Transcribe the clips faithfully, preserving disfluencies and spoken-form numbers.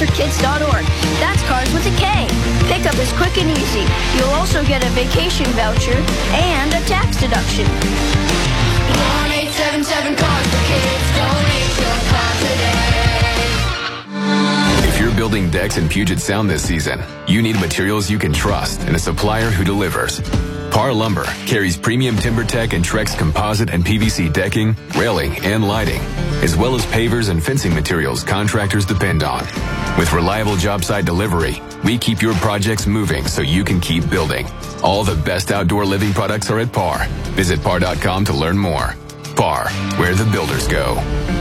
for kids dot org. That's cars with a K. Pickup is quick and easy. You'll also get a vacation voucher and a tax deduction. one eight seven seven Cars for Kids. Donate your car today. If you're building decks in Puget Sound this season, you need materials you can trust and a supplier who delivers. Par Lumber carries premium TimberTech and Trex composite and P V C decking, railing, and lighting, as well as pavers and fencing materials contractors depend on. With reliable job site delivery, we keep your projects moving so you can keep building. All the best outdoor living products are at Par. Visit par dot com to learn more. Par, where the builders go.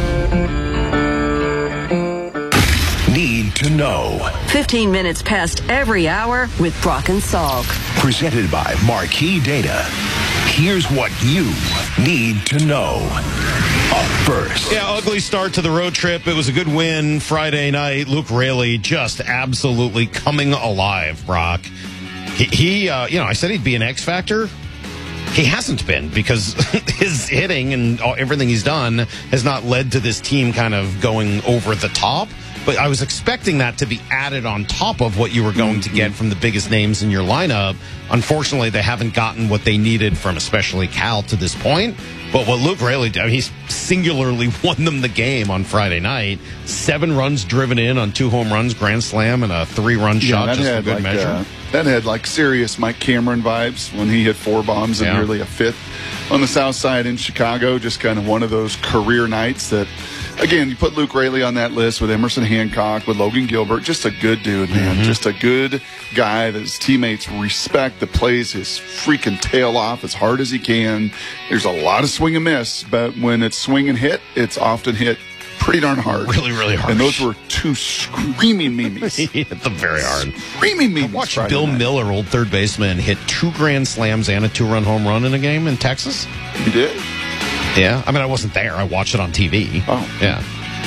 Need to know. fifteen minutes past every hour with Brock and Salk. Presented by Marquee Data. Here's what you need to know. Up first. Yeah, ugly start to the road trip. It was a good win Friday night. Luke Raley just absolutely coming alive, Brock. He, he uh, you know, I said he'd be an X factor. He hasn't been because his hitting and everything he's done has not led to this team kind of going over the top. But I was expecting that to be added on top of what you were going to get from the biggest names in your lineup. Unfortunately, they haven't gotten what they needed from especially Cal to this point. But what Luke Raley did, I mean, he's singularly won them the game on Friday night. Seven runs driven in on two home runs, grand slam, and a three-run yeah, shot just for good like, measure. Uh, that had like serious Mike Cameron vibes when he hit four bombs and Yeah. nearly a fifth on the south side in Chicago. Just kind of one of those career nights that, again, you put Luke Raley on that list with Emerson Hancock, with Logan Gilbert. Just a good dude, man. Mm-hmm. Just a good guy that his teammates respect, that plays his freaking tail off as hard as he can. There's a lot of swing and miss, but when it's swing and hit, it's often hit pretty darn hard. Really, really hard. And those were two screaming memes. He hit them very hard. Screaming memes. I watched Friday Bill night. Miller, old third baseman, hit two grand slams and a two-run home run in a game in Texas. You did? Yeah. I mean, I wasn't there. I watched it on T V. Oh. Yeah.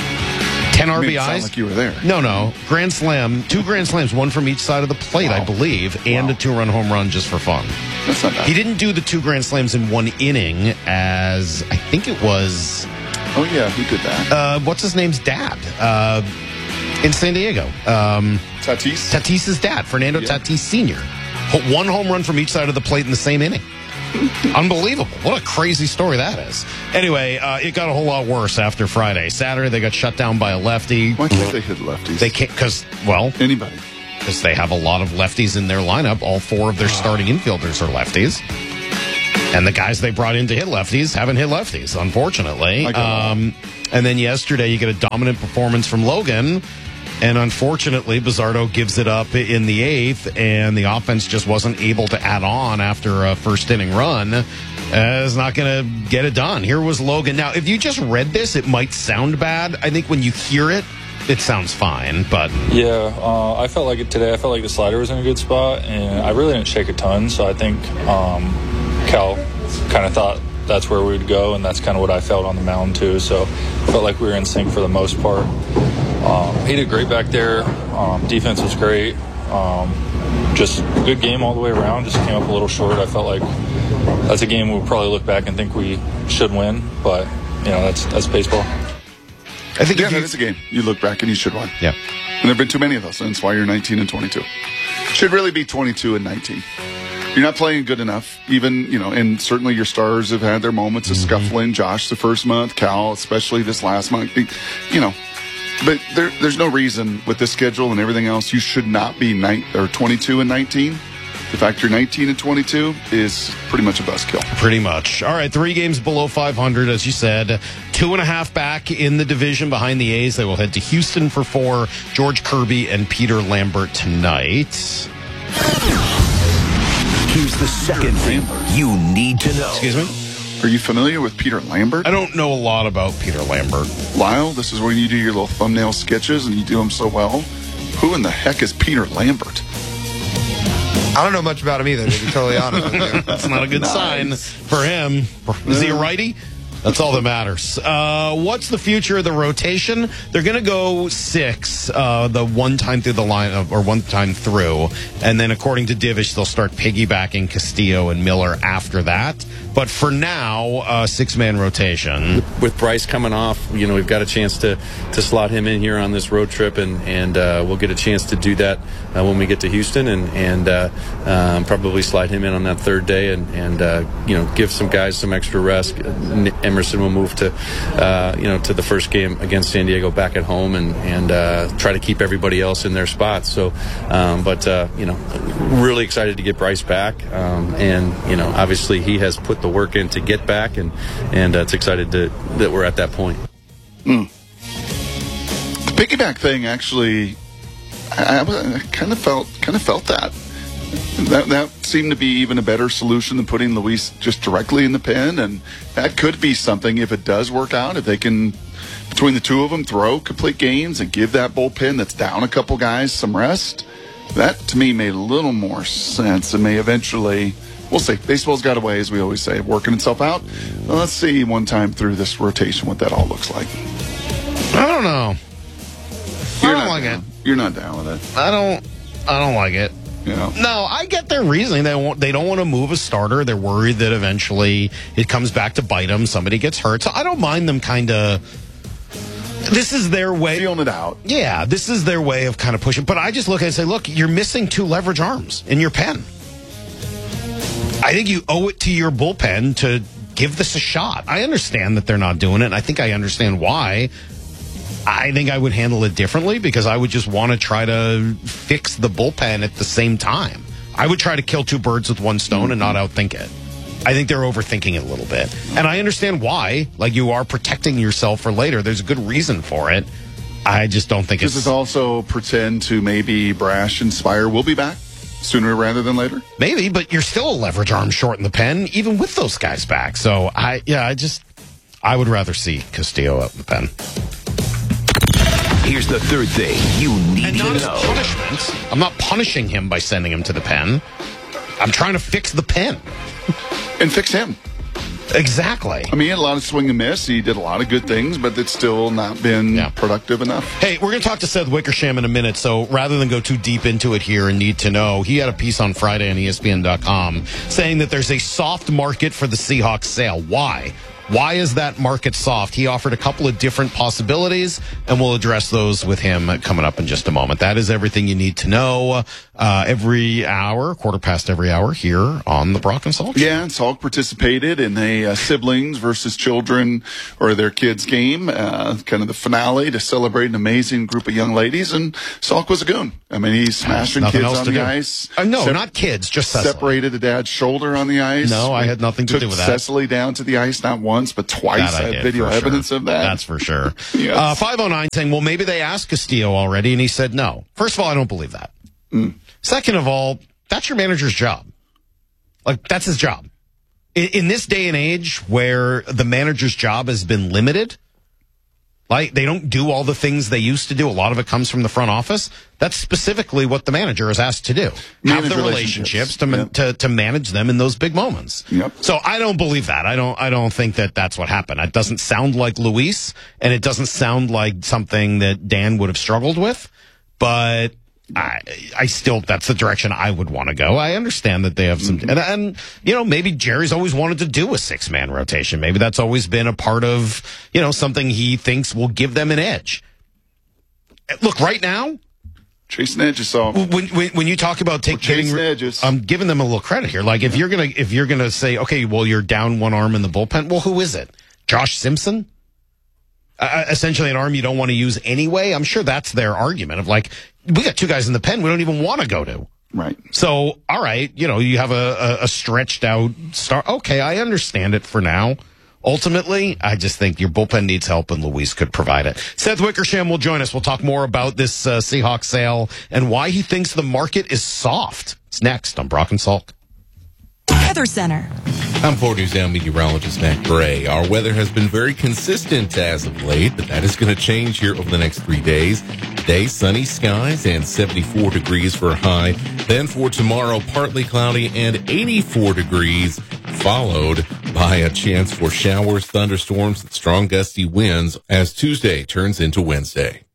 Ten You R made B it sound Is. like you were there. No, no. Grand slam. Two grand slams, one from each side of the plate, Wow. I believe, and Wow. a two-run home run just for fun. That's not bad. He didn't do the two grand slams in one inning as, I think it was, Oh, yeah. Who did that? uh, what's his name's dad uh, in San Diego. Um, Tatis? Tatis's dad, Fernando Yeah. Tatis Senior Ho- One home run from each side of the plate in the same inning. Unbelievable. What a crazy story that is. Anyway, uh, it got a whole lot worse after Friday. Saturday, they got shut down by a lefty. Why can't they hit lefties? They can't, because, well, Anybody. because they have a lot of lefties in their lineup. All four of their starting infielders are lefties. And the guys they brought in to hit lefties haven't hit lefties, unfortunately. I got it. Um, and then yesterday, you get a dominant performance from Logan. And unfortunately, Bizzardo gives it up in the eighth, and the offense just wasn't able to add on after a first inning run. Uh, it's not going to get it done. Here was Logan. Now, if you just read this, it might sound bad. I think when you hear it, it sounds fine, but Yeah, uh, I felt like it today. I felt like the slider was in a good spot, and I really didn't shake a ton. So I think um, Cal kind of thought that's where we would go, and that's kind of what I felt on the mound too. So I felt like we were in sync for the most part. Um, he did great back there. Um, defense was great. Um, just a good game all the way around. Just came up a little short. I felt like that's a game we'll probably look back and think we should win, but you know that's that's baseball. I think Yeah, if you, that is a game. You look back and you should win. yeah. And there have been too many of those, and that's why you're nineteen and twenty-two. Should really be twenty-two and nineteen. You're not playing good enough. Even, you know, and certainly your stars have had their moments of scuffling. Josh the first month, Cal, especially this last month. You know, but there, there's no reason with this schedule and everything else you should not be nine, or twenty-two and nineteen. The fact you're nineteen and twenty-two is pretty much a buzzkill. Pretty much. All right, three games below five hundred, as you said. Two and a half back in the division behind the A's. They will head to Houston for four. George Kirby and Peter Lambert tonight. Here's the second thing you need to know. Excuse me? Are you familiar with Peter Lambert? I don't know a lot about Peter Lambert. Lyle, this is when you do your little thumbnail sketches and you do them so well. Who in the heck is Peter Lambert? I don't know much about him either, to be totally honest with you. That's not a good Nice. sign for him. Is he a righty? That's all that matters. Uh, what's the future of the rotation? They're going to go six, uh, the one time through the line, or one time through. And then according to Divish, they'll start piggybacking Castillo and Miller after that. But for now, uh, six-man rotation. With, with Bryce coming off, you know, we've got a chance to, to slot him in here on this road trip, and, and uh, we'll get a chance to do that uh, when we get to Houston, and, and uh, um, probably slide him in on that third day, and, and uh, you know, give some guys some extra rest. Emerson will move to, uh, you know, to the first game against San Diego back at home, and, and uh, try to keep everybody else in their spots. So, um, but, uh, you know, really excited to get Bryce back, um, and, you know, obviously he has put the work in to get back, and and uh, it's excited to, that we're at that point. Mm. The piggyback thing, actually, I, I, I kind of felt kind of felt that. that that seemed to be even a better solution than putting Luis just directly in the pen, and that could be something if it does work out, if they can, between the two of them, throw complete games and give that bullpen that's down a couple guys some rest. That to me made a little more sense, and may eventually. We'll see. Baseball's got a way, as we always say, of working itself out. Well, let's see one time through this rotation what that all looks like. I don't know. You're I don't not like down. it. You're not down with it. I don't. I don't like it. Yeah. No, I get their reasoning. They won't. They don't want to move a starter. They're worried that eventually it comes back to bite them. Somebody gets hurt. So I don't mind them kind of. This is their way. Feeling it out. Yeah, this is their way of kind of pushing. But I just look at it and say, look, you're missing two leverage arms in your pen. I think you owe it to your bullpen to give this a shot. I understand that they're not doing it, and I think I understand why. I think I would handle it differently, because I would just want to try to fix the bullpen at the same time. I would try to kill two birds with one stone and not outthink it. I think they're overthinking it a little bit. And I understand why. Like, you are protecting yourself for later. There's a good reason for it. I just don't think it's... Does it also pretend to maybe Brash and Spire will be back sooner rather than later? Maybe, but you're still a leverage arm short in the pen, even with those guys back. So, I yeah, I just... I would rather see Castillo out in the pen. Here's the third thing you need and to not know. as punishment. I'm not punishing him by sending him to the pen. I'm trying to fix the pen. And fix him. Exactly. I mean, he had a lot of swing and miss. He did a lot of good things, but it's still not been yeah. productive enough. Hey, we're going to talk to Seth Wickersham in a minute, so rather than go too deep into it here and need to know, he had a piece on Friday on E S P N dot com saying that there's a soft market for the Seahawks sale. Why? Why is that market soft? He offered a couple of different possibilities, and we'll address those with him coming up in just a moment. That is everything you need to know uh, every hour, quarter past every hour here on the Brock and Salk Show. Yeah, and Salk participated in a uh, siblings versus children or their kids game, uh, kind of the finale to celebrate an amazing group of young ladies, and Salk was a goon. I mean, he's smashing kids on the do. ice. Uh, no, Sep- not kids, just Cecily. Separated a dad's shoulder on the ice. No, I had nothing to Took do with that. Cecily down to the ice, not once, but twice. I, I had video evidence sure. of that. That's for sure. Yes. uh, five oh nine saying, well, maybe they asked Castillo already, and he said no. First of all, I don't believe that. Mm. Second of all, that's your manager's job. Like, that's his job. In, in this day and age where the manager's job has been limited, like, they don't do all the things they used to do. A lot of it comes from the front office. That's specifically what the manager is asked to do. Manage Have the relationships, relationships to, yep. to to manage them in those big moments. Yep. So I don't believe that. I don't I don't think that that's what happened. It doesn't sound like Luis, and it doesn't sound like something that Dan would have struggled with. But I, I still, that's the direction I would want to go. I understand that they have some, mm-hmm. and, and, you know, maybe Jerry's always wanted to do a six man rotation. Maybe that's always been a part of, you know, something he thinks will give them an edge. Look, right now, chasing edges. So when, when when you talk about take, chasing edges, I'm giving them a little credit here. Like, if yeah. you're gonna if you're gonna say, okay, well, you're down one arm in the bullpen. Well, who is it? Josh Simpson? Uh, essentially an arm you don't want to use anyway. I'm sure that's their argument of like, we got two guys in the pen we don't even want to go to. Right. So, all right, you know, you have a, a, a stretched out star. Okay, I understand it for now. Ultimately, I just think your bullpen needs help, and Luis could provide it. Seth Wickersham will join us. We'll talk more about this uh, Seahawks sale and why he thinks the market is soft. It's next on Brock and Salk. Weather Center. I'm four News Now meteorologist Matt Gray. Our weather has been very consistent as of late, but that is going to change here over the next three days. Today, sunny skies and seventy-four degrees for a high. Then for tomorrow, partly cloudy and eighty-four degrees, followed by a chance for showers, thunderstorms, and strong gusty winds as Tuesday turns into Wednesday.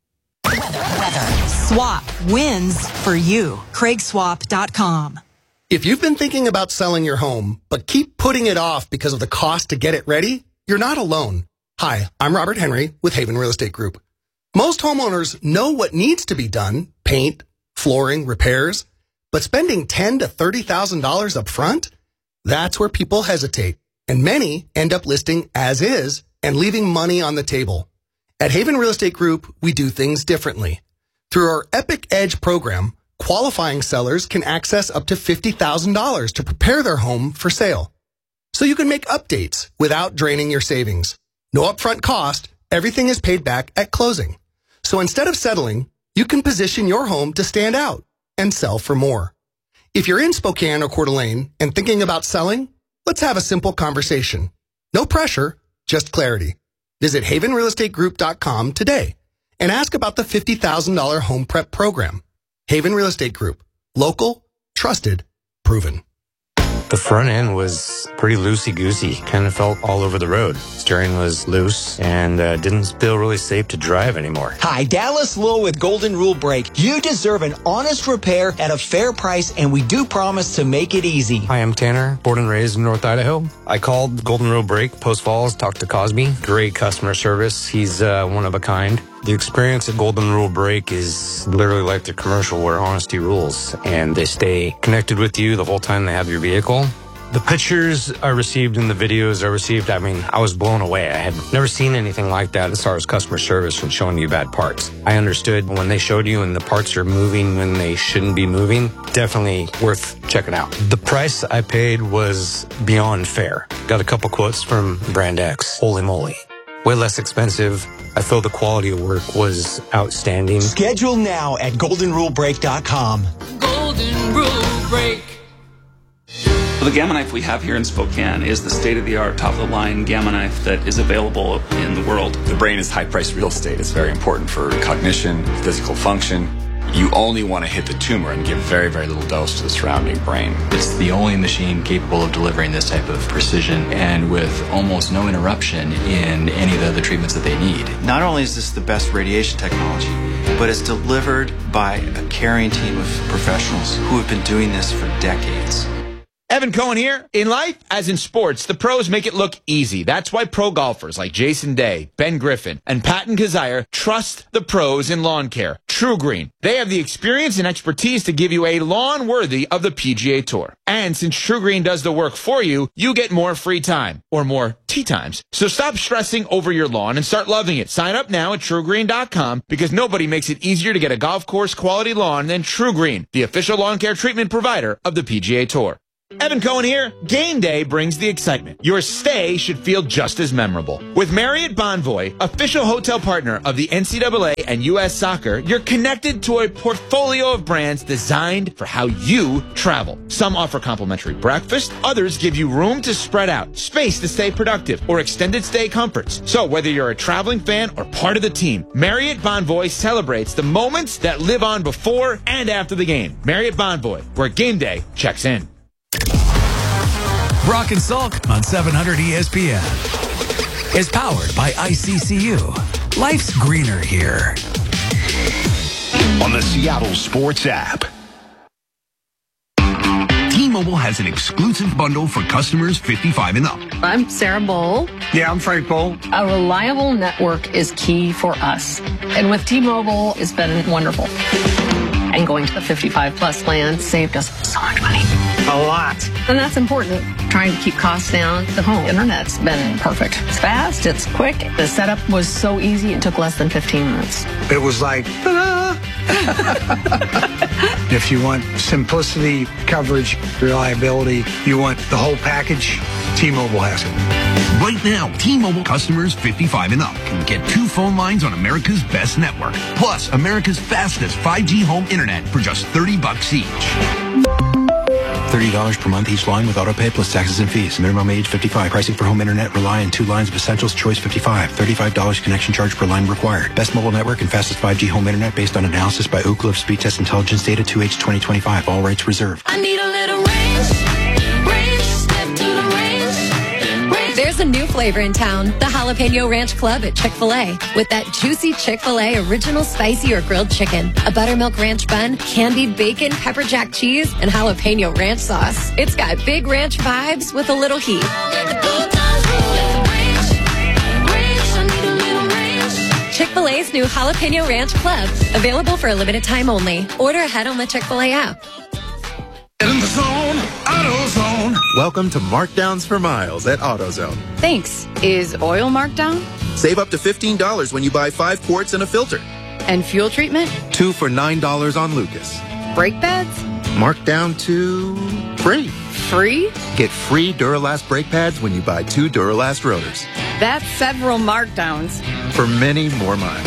Weather. Swap wins for you. Craig Swap dot com. If you've been thinking about selling your home, but keep putting it off because of the cost to get it ready, you're not alone. Hi, I'm Robert Henry with Haven Real Estate Group. Most homeowners know what needs to be done, paint, flooring, repairs, but spending ten thousand to thirty thousand dollars up front? That's where people hesitate, and many end up listing as is and leaving money on the table. At Haven Real Estate Group, we do things differently. Through our Epic Edge program, qualifying sellers can access up to fifty thousand dollars to prepare their home for sale. So you can make updates without draining your savings. No upfront cost, everything is paid back at closing. So instead of settling, you can position your home to stand out and sell for more. If you're in Spokane or Coeur d'Alene and thinking about selling, let's have a simple conversation. No pressure, just clarity. Visit Haven Real Estate Group dot com today and ask about the fifty thousand dollars home prep program. Haven Real Estate Group. Local, trusted, proven. The front end was pretty loosey-goosey. Kind of felt all over the road. Steering was loose and uh, didn't feel really safe to drive anymore. Hi, Dallas Lowe with Golden Rule Brake. You deserve an honest repair at a fair price, and we do promise to make it easy. Hi, I'm Tanner, born and raised in North Idaho. I called Golden Rule Brake, Post Falls, talked to Cosby. Great customer service. He's uh, one of a kind. The experience at Golden Rule Brake is literally like the commercial where honesty rules, and they stay connected with you the whole time they have your vehicle. The pictures I received and the videos I received, I mean, I was blown away. I had never seen anything like that as far as customer service from showing you bad parts. I understood when they showed you and the parts are moving when they shouldn't be moving, definitely worth checking out. The price I paid was beyond fair. Got a couple quotes from Brand X. Holy moly. Way less expensive. I feel the quality of work was outstanding. Schedule now at Golden Rule Brake dot com. Golden Rule Brake. Well, the Gamma knife we have here in Spokane is the state-of-the-art, top-of-the-line Gamma knife that is available in the world. The brain is high-priced real estate. It's very important for cognition, physical function. You only want to hit the tumor and give very, very little dose to the surrounding brain. It's the only machine capable of delivering this type of precision and with almost no interruption in any of the other treatments that they need. Not only is this the best radiation technology, but it's delivered by a caring team of professionals who have been doing this for decades. Evan Cohen here. In life, as in sports, the pros make it look easy. That's why pro golfers like Jason Day, Ben Griffin, and Patton Kazire trust the pros in lawn care. True Green. They have the experience and expertise to give you a lawn worthy of the P G A Tour. And since True Green does the work for you, you get more free time, or more tee times. So stop stressing over your lawn and start loving it. Sign up now at True Green dot com because nobody makes it easier to get a golf course quality lawn than True Green, the official lawn care treatment provider of the P G A Tour. Evan Cohen here. Game day brings the excitement. Your stay should feel just as memorable. With Marriott Bonvoy, official hotel partner of the N C double A and U S Soccer, you're connected to a portfolio of brands designed for how you travel. Some offer complimentary breakfast, others give you room to spread out, space to stay productive, or extended stay comforts. So whether you're a traveling fan or part of the team, Marriott Bonvoy celebrates the moments that live on before and after the game. Marriott Bonvoy, where game day checks in. Brock and Salk on seven hundred E S P N is powered by I C C U. Life's greener here. On the Seattle Sports app. T-Mobile has an exclusive bundle for customers fifty-five and up. I'm Sarah Bowl. Yeah, I'm Frank Bowl. A reliable network is key for us. And with T-Mobile, it's been wonderful. And going to the fifty-five plus plan saved us so much money. A lot. And that's important. Trying to keep costs down. The home internet's been perfect. It's fast, it's quick. The setup was so easy, it took less than fifteen minutes. It was like, ta-da! If you want simplicity, coverage, reliability, you want the whole package, T-Mobile has it. Right now, T-Mobile customers fifty-five and up can get two phone lines on America's best network, plus America's fastest five G home internet for just thirty bucks each. thirty dollars per month each line with autopay plus taxes and fees. Minimum age fifty-five. Pricing for home internet rely on two lines of Essentials Choice fifty-five. thirty-five dollars connection charge per line required. Best mobile network and fastest five G home internet based on analysis by Ookla of Speed Test Intelligence data two H twenty twenty-five. All rates reserved. I need a little range. Range. Step to the range. There's a new flavor in town, the Jalapeno Ranch Club at Chick-fil-A. With that juicy Chick-fil-A original spicy or grilled chicken, a buttermilk ranch bun, candied bacon, pepper jack cheese, and jalapeno ranch sauce. It's got big ranch vibes with a little heat. Chick-fil-A's new Jalapeno Ranch Club. Available for a limited time only. Order ahead on the Chick-fil-A app. In the zone, AutoZone. Welcome to Markdowns for Miles at AutoZone. Thanks. Is oil marked down? Save up to fifteen dollars when you buy five quarts and a filter. And fuel treatment? Two for nine dollars on Lucas. Brake pads? Marked down to free. Free? Get free Duralast brake pads when you buy two Duralast rotors. That's several markdowns. For many more miles.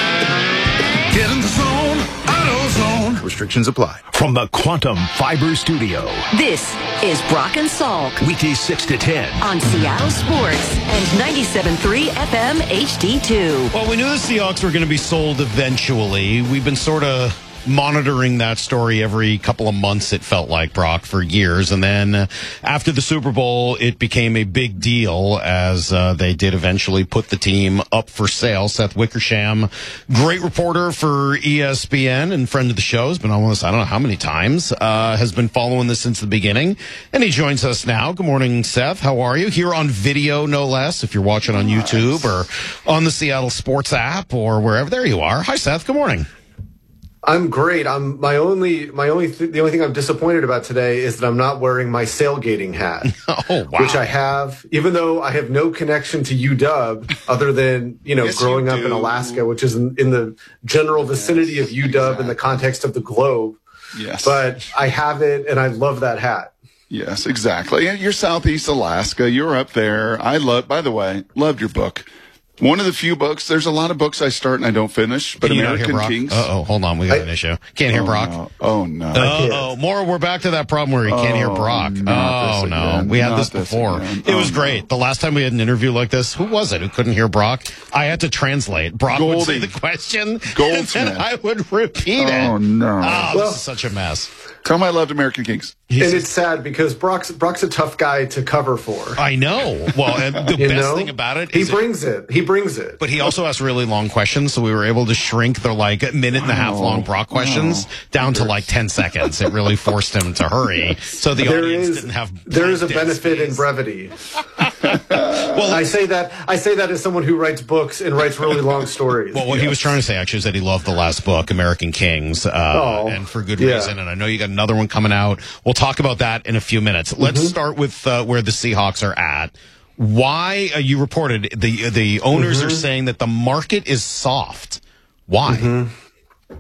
Get in the zone, AutoZone. Restrictions apply. From the Quantum Fiber Studio. This is Brock and Salk. Weekdays six to ten. On Seattle Sports and ninety-seven point three F M H D two. Well, we knew the Seahawks were going to be sold eventually. We've been sort of monitoring that story every couple of months, it felt like, Brock, for years. And then uh, after the Super Bowl, it became a big deal as uh, they did eventually put the team up for sale. Seth Wickersham, great reporter for E S P N and friend of the show, has been on with us, I don't know how many times, uh, has been following this since the beginning. And he joins us now. Good morning, Seth. How are you? Here on video, no less, if you're watching on YouTube or on the Seattle Sports app or wherever. There you are. Hi, Seth. Good morning. I'm great. I'm my only my only th- the only thing I'm disappointed about today is that I'm not wearing my sailgating hat, oh, wow. which I have, even though I have no connection to U W other than you know yes, growing you up do. in Alaska, which is in, in the general vicinity yes, of U W exactly. in the context of the globe. Yes, but I have it, and I love that hat. Yes, exactly. And you're Southeast Alaska. You're up there. I love. By the way, loved your book. One of the few books. There's a lot of books I start and I don't finish, but Can you not hear American Brock? Kings. Uh oh, hold on, we got I, an issue. Can't hear oh, Brock. No. Oh no. Uh oh, more. We're back to that problem where he can't oh, hear Brock. Oh no, again. we had Not this this before. again. It was oh, great. No. The last time we had an interview like this, who was it who couldn't hear Brock? I had to translate. Brock Goldie. would say the question, Goldsmith. and then I would repeat it. Oh no. Oh, Well- this is such a mess. Tell him I loved American Kings. And it's sad because Brock's Brock's a tough guy to cover for. I know. Well, and the You best know? thing about it He is it- brings it. He brings it. But he also asks really long questions, so we were able to shrink the like minute and a half long Brock questions wow. down to like ten seconds. It really forced him to hurry, so the There audience is- didn't have. There is a dead benefit space. in brevity. Well, I say that I say that as someone who writes books and writes really long stories. Well, what he was trying to say actually is that he loved the last book, American Kings, uh, Oh, and for good yeah. reason. And I know you got another one coming out. We'll talk about that in a few minutes. Let's Mm-hmm. start with uh, where the Seahawks are at. Why uh, you reported the the owners Mm-hmm. are saying that the market is soft. Why? Mm-hmm.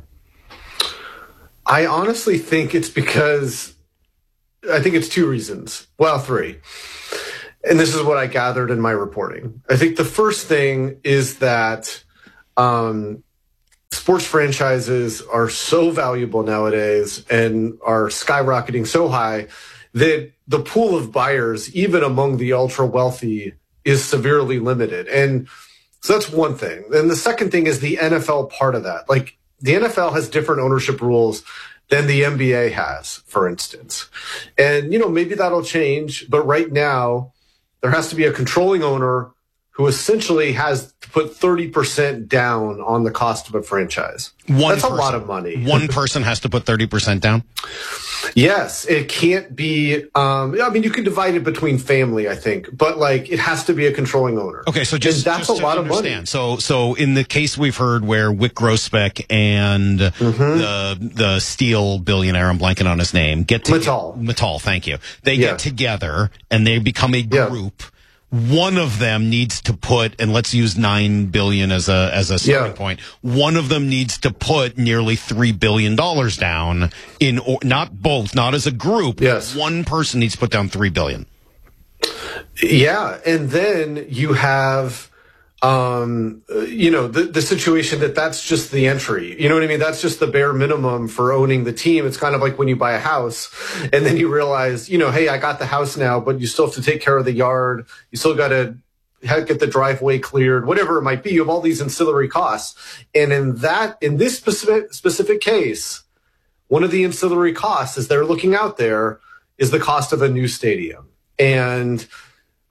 I honestly think it's because I think it's two reasons. Well, three. And this is what I gathered in my reporting. I think the first thing is that um, sports franchises are so valuable nowadays and are skyrocketing so high that the pool of buyers, even among the ultra wealthy, is severely limited. And so that's one thing. And the second thing is the N F L part of that. Like the N F L has different ownership rules than the N B A has, for instance. And, you know, maybe that'll change. But right now, there has to be a controlling owner who essentially has to put thirty percent down on the cost of a franchise. One That's person, a lot of money. One person has to put thirty percent down? Yes, it can't be. Um, I mean, you can divide it between family, I think, but like it has to be a controlling owner. Okay, so just, and that's just a lot to of money. understand. So, so in the case we've heard where Wick Grossbeck and Mm-hmm. the the steel billionaire, I'm blanking on his name, get together. Mattel. Mattel, thank you. They Yeah. get together and they become a Yeah. group. One of them needs to put, and let's use nine billion as a as a starting Yeah. point. One of them needs to put nearly three billion dollars down in, or not both, not as a group. Yes. One person needs to put down three billion. Yeah, and then you have, um, uh, you know, the the situation that that's just the entry. You know what I mean? That's just the bare minimum for owning the team. It's kind of like when you buy a house, and then you realize, you know, hey, I got the house now, but you still have to take care of the yard. You still got to get the driveway cleared, whatever it might be. You have all these ancillary costs, and in that, in this specific specific case, one of the ancillary costs, as they're looking out there, is the cost of a new stadium. And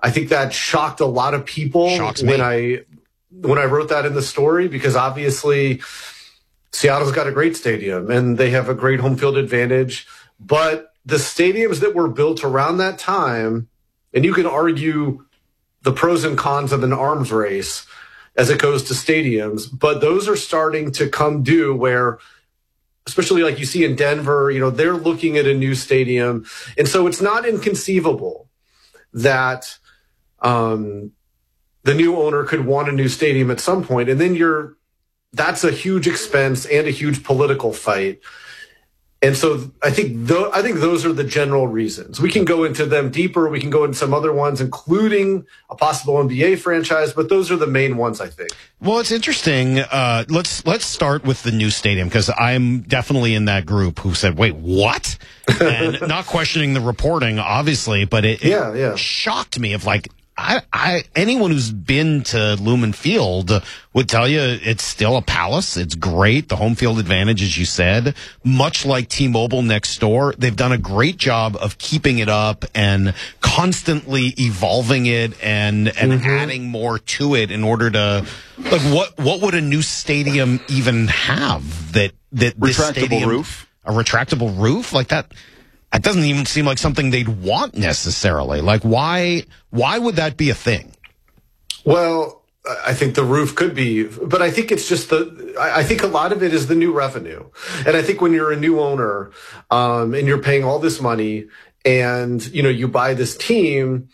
I think that shocked a lot of people Shocks when me. I when I wrote that in the story, because obviously Seattle's got a great stadium and they have a great home field advantage. But the stadiums that were built around that time, and you can argue the pros and cons of an arms race as it goes to stadiums, but those are starting to come due where, especially like you see in Denver, you know, they're looking at a new stadium. And so it's not inconceivable that um, the new owner could want a new stadium at some point. And then you're, that's a huge expense and a huge political fight. And so I think th- I think those are the general reasons. We can go into them deeper. We can go into some other ones, including a possible N B A franchise. But those are the main ones, I think. Well, it's interesting. Uh, let's let's start with the new stadium, because I'm definitely in that group who said, "Wait, what?" And not questioning the reporting, obviously, but it, it yeah, yeah. shocked me. Of like, I, I anyone who's been to Lumen Field would tell you it's still a palace. It's great. The home field advantage, as you said, much like T-Mobile next door, they've done a great job of keeping it up and constantly evolving it and and mm-hmm. adding more to it in order to, like, what what would a new stadium even have that that this retractable stadium, roof, a retractable roof like that? That doesn't even seem like something they'd want necessarily. Like, why why would that be a thing? Well, I think the roof could be, but I think it's just the, I think a lot of it is the new revenue. And I think when you're a new owner, um, and you're paying all this money and, you know, you buy this team,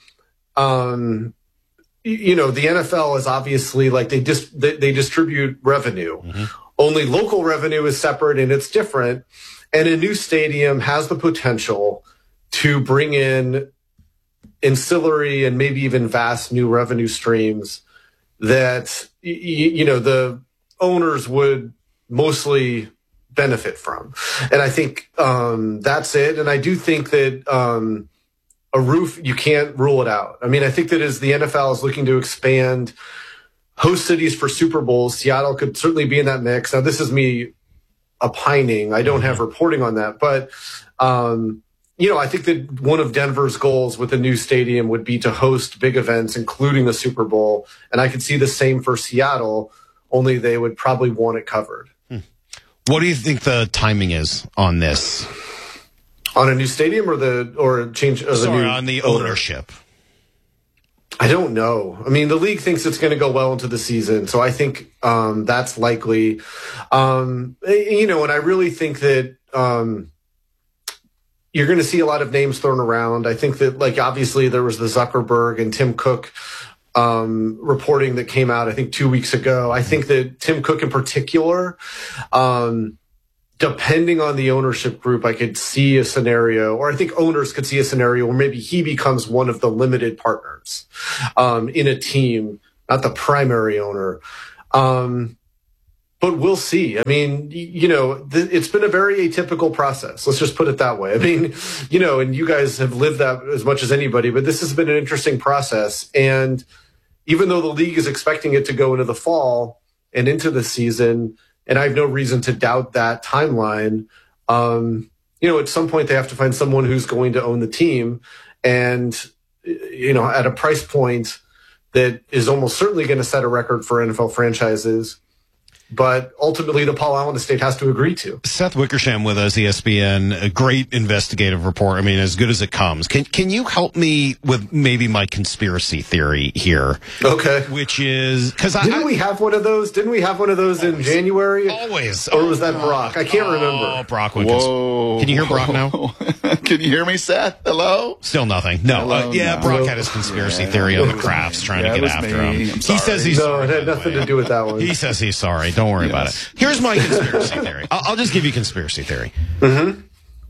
um, you know, the N F L is obviously like they dis- they, they distribute revenue. Mm-hmm. Only local revenue is separate and it's different. And a new stadium has the potential to bring in ancillary and maybe even vast new revenue streams that, you know, the owners would mostly benefit from. And I think um, that's it. And I do think that um, a roof, you can't rule it out. I mean, I think that as the N F L is looking to expand host cities for Super Bowls, Seattle could certainly be in that mix. Now, this is me opining. I don't have reporting on that, but, um, you know, I think that one of Denver's goals with a new stadium would be to host big events, including a Super Bowl. And I could see the same for Seattle, only they would probably want it covered. Hmm. What do you think the timing is on this? On a new stadium or the, or change of Sorry, the new on the owner? ownership? I don't know. I mean, the league thinks it's going to go well into the season, so I think um, that's likely. Um, you know, and I really think that um, you're going to see a lot of names thrown around. I think that, like, obviously there was the Zuckerberg and Tim Cook um, reporting that came out, I think, two weeks ago. I think that Tim Cook in particular, um, depending on the ownership group, I could see a scenario, or I think owners could see a scenario where maybe he becomes one of the limited partners um, in a team, not the primary owner. Um, but we'll see. I mean, you know, th- it's been a very atypical process. Let's just put it that way. I mean, you know, and you guys have lived that as much as anybody, but this has been an interesting process. And even though the league is expecting it to go into the fall and into the season, and I have no reason to doubt that timeline, um, you know, at some point they have to find someone who's going to own the team, and, you know, at a price point that is almost certainly going to set a record for N F L franchises. But ultimately, the Paul Allen estate has to agree to. Seth Wickersham with us, E S P N, a great investigative report. I mean, as good as it comes. Can can you help me with maybe my conspiracy theory here? Okay. Which is because I didn't we have one of those? Didn't we have one of those always, in January? Always. Or was that Brock? I can't oh, remember. Brock. Whoa. Whoa. Can you hear Brock now? Can you hear me, Seth? Hello? Still nothing. No. Hello, uh, yeah, no. Brock had his conspiracy yeah, theory on the Crafts trying yeah, to get after me. him. I'm sorry. He says he's no, sorry. It had nothing to do with that one. He says he's sorry. Don't worry yes. about it. Here's my conspiracy theory. I'll, I'll just give you conspiracy theory. Mm-hmm.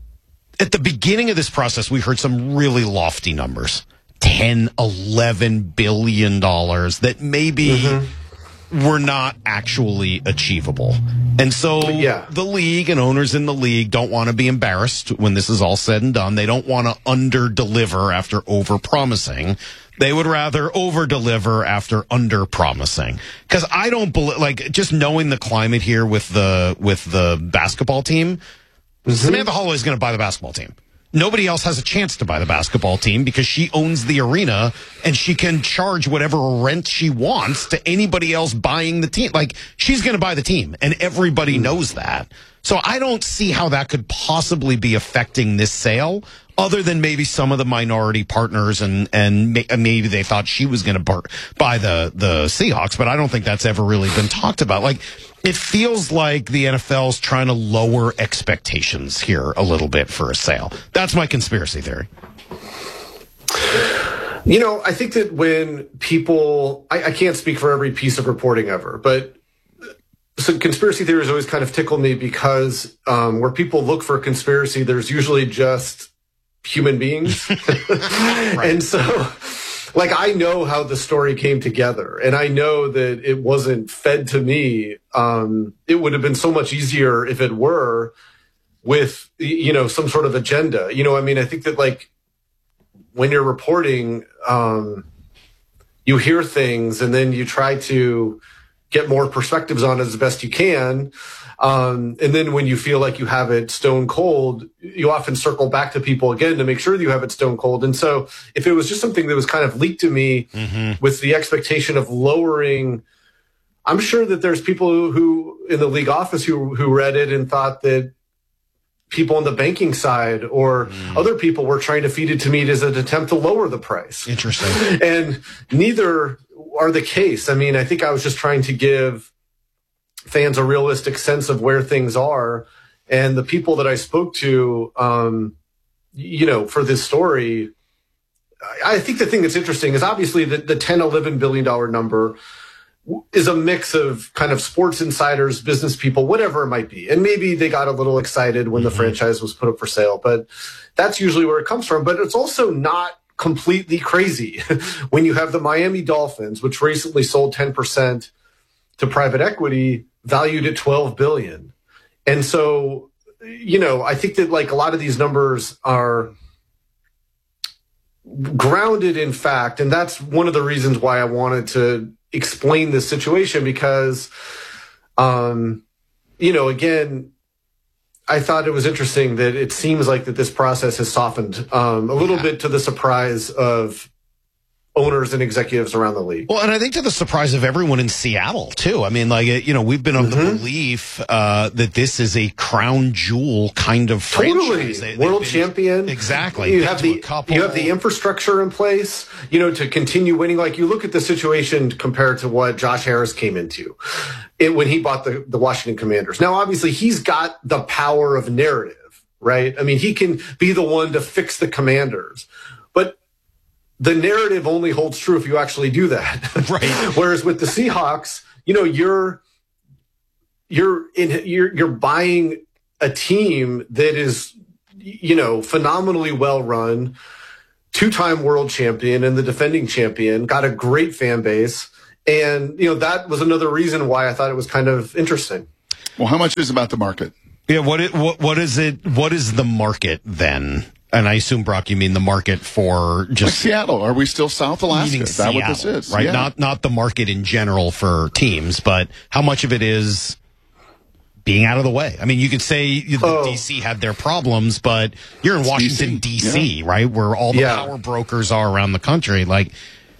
At the beginning of this process, we heard some really lofty numbers. ten, eleven billion dollars that maybe mm-hmm. were not actually achievable. And so yeah. the league and owners in the league don't want to be embarrassed when this is all said and done. They don't want to under-deliver after over-promising. They would rather over-deliver after under-promising. Because I don't believe, like, just knowing the climate here with the with the basketball team, mm-hmm. Samantha Holloway is going to buy the basketball team. nobody else has a chance to buy the basketball team because she owns the arena and she can charge whatever rent she wants to anybody else buying the team. Like, she's going to buy the team, and everybody knows that. So I don't see how that could possibly be affecting this sale, other than maybe some of the minority partners, and and maybe they thought she was going to buy the the Seahawks, but I don't think that's ever really been talked about. Like, it feels like the N F L's trying to lower expectations here a little bit for a sale. That's my conspiracy theory. You know, I think that when people, I, I can't speak for every piece of reporting ever, but so conspiracy theories always kind of tickle me because um, where people look for conspiracy, there's usually just human beings. Right. And so, like, I know how the story came together, and I know that it wasn't fed to me. Um, it would have been so much easier if it were, with, you know, some sort of agenda. You know, I mean, I think that, like, when you're reporting, um, you hear things and then you try to get more perspectives on it as best you can. Um, and then when you feel like you have it stone cold, you often circle back to people again to make sure that you have it stone cold. And so if it was just something that was kind of leaked to me mm-hmm. with the expectation of lowering, I'm sure that there's people who, who in the league office who, who read it and thought that people on the banking side or mm. other people were trying to feed it to me as an attempt to lower the price. Interesting. And neither are the case. I mean, I think I was just trying to give fans a realistic sense of where things are. And the people that I spoke to, um, you know, for this story, I, I think the thing that's interesting is obviously the, the ten, eleven billion dollars number is a mix of kind of sports insiders, business people, whatever it might be. And maybe they got a little excited when mm-hmm. the franchise was put up for sale, but that's usually where it comes from. But it's also not completely crazy when you have the Miami Dolphins, which recently sold ten percent to private equity, valued at twelve billion dollars. And so, you know, I think that, like, a lot of these numbers are grounded in fact. And that's one of the reasons why I wanted to explain this situation, because, um, you know, again, I thought it was interesting that it seems like that this process has softened um, a little yeah. bit to the surprise of owners and executives around the league. Well, and I think to the surprise of everyone in Seattle, too. I mean, like, you know, we've been of mm-hmm. the belief uh, that this is a crown jewel kind of totally. franchise. They, World been, champion. Exactly. You have, the, you have the infrastructure in place, you know, to continue winning. Like, you look at the situation compared to what Josh Harris came into it, when he bought the, the Washington Commanders. Now, obviously, he's got the power of narrative, right? I mean, he can be the one to fix the Commanders. But the narrative only holds true if you actually do that. Right. Whereas with the Seahawks, you know, you're you're in you're you're buying a team that is, you know, phenomenally well run, two-time world champion and the defending champion, got a great fan base. And, you know, that was another reason why I thought it was kind of interesting. Well, how much is about the market? Yeah, what it, what what is it? What is the market then? And I assume, Brock, you mean the market for just like Seattle? Are we still South Alaska? Is that Seattle, what this is? Right? Yeah. Not not the market in general for teams, but how much of it is being out of the way? I mean, you could say oh. D C had their problems, but you're in it's Washington, D C, yeah. right? Where all the yeah. power brokers are around the country. Like,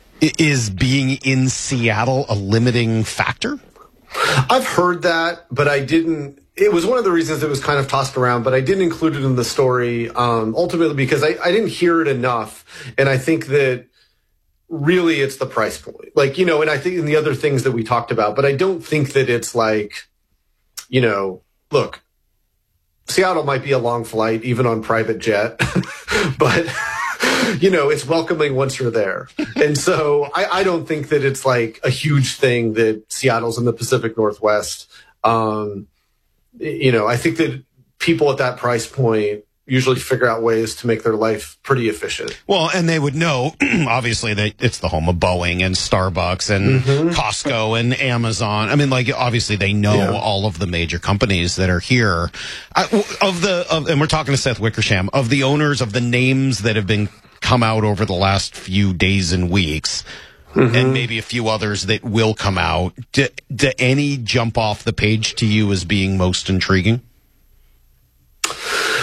is being in Seattle a limiting factor? I've heard that, but I didn't. It was one of the reasons it was kind of tossed around, but I didn't include it in the story, um, ultimately because I, I didn't hear it enough. And I think that really it's the price point. Like, you know, and I think in the other things that we talked about, but I don't think that it's like, you know, look, Seattle might be a long flight, even on private jet, but, you know, it's welcoming once you're there. And so I, I don't think that it's like a huge thing that Seattle's in the Pacific Northwest. Um, You know, I think that people at that price point usually figure out ways to make their life pretty efficient. Well, and they would know, obviously, that it's the home of Boeing and Starbucks and mm-hmm. Costco and Amazon. I mean, like, obviously, they know yeah. all of the major companies that are here. I, of the, of, and we're talking to Seth Wickersham, of the owners of the names that have been come out over the last few days and weeks. Mm-hmm. And maybe a few others that will come out. Do, do any jump off the page to you as being most intriguing?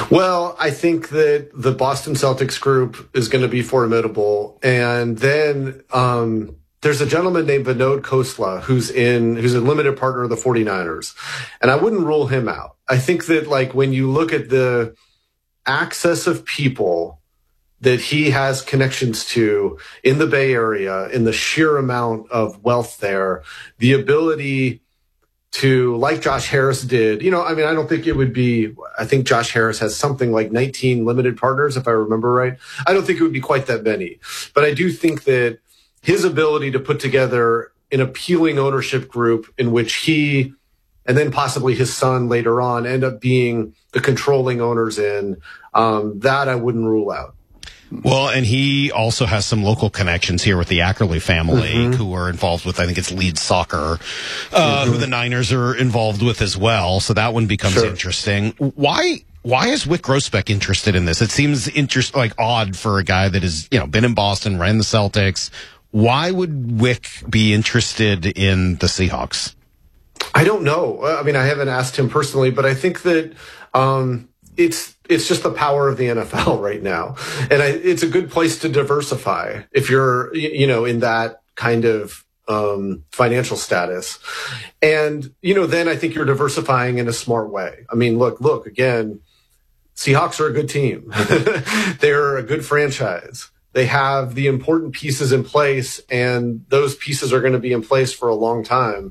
Well, I think that the Boston Celtics group is going to be formidable. And then um, there's a gentleman named Vinod Khosla who's in who's a limited partner of the 49ers. And I wouldn't rule him out. I think that, like, when you look at the access of people that he has connections to in the Bay Area, in the sheer amount of wealth there, the ability to, like Josh Harris did, you know, I mean, I don't think it would be, I think Josh Harris has something like nineteen limited partners, if I remember right. I don't think it would be quite that many. But I do think that his ability to put together an appealing ownership group in which he, and then possibly his son later on, end up being the controlling owners in, um, that I wouldn't rule out. Well, and he also has some local connections here with the Ackerley family, mm-hmm. who are involved with, I think it's Leeds Soccer, uh, mm-hmm. who the Niners are involved with as well. So that one becomes sure. interesting. Why, why is Wyc Grousbeck interested in this? It seems interest, like odd for a guy that has, you know, been in Boston, ran the Celtics. Why would Wyc be interested in the Seahawks? I don't know. I mean, I haven't asked him personally, but I think that, um, it's, it's just the power of the N F L right now. And I, it's a good place to diversify if you're, you know, in that kind of um, financial status. And, you know, then I think you're diversifying in a smart way. I mean, look, look, again, Seahawks are a good team. They're a good franchise. They have the important pieces in place, and those pieces are going to be in place for a long time.